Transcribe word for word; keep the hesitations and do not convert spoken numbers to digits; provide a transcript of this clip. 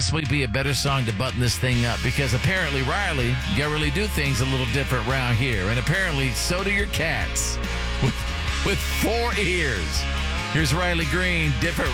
possibly be a better song to button this thing up? Because apparently, Riley, you really do things a little different around here. And apparently, so do your cats with, with four ears. Here's Riley Green, Different